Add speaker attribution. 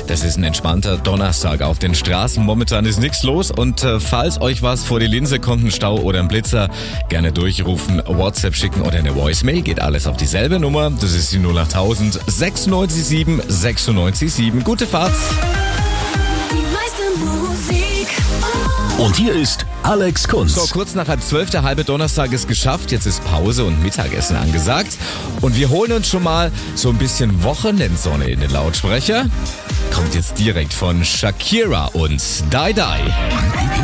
Speaker 1: Das ist ein entspannter Donnerstag auf den Straßen. Momentan ist nichts los und falls euch was vor die Linse kommt, ein Stau oder ein Blitzer, gerne durchrufen, WhatsApp schicken oder eine Voicemail. Geht alles auf dieselbe Nummer. Das ist die 08000 967 967. Gute Fahrt.
Speaker 2: Und hier ist Alex Kunz.
Speaker 1: So, kurz nach 11:30, der halbe Donnerstag ist geschafft. Jetzt ist Pause und Mittagessen angesagt. Und wir holen uns schon mal so ein bisschen Wochenendsonne in den Lautsprecher. Kommt jetzt direkt von Shakira und Die Die.